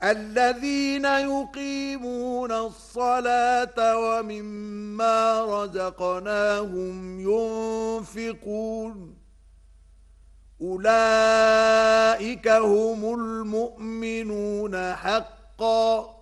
الذين يقيمون الصلاة ومما رزقناهم ينفقون أولئك هم المؤمنون حقا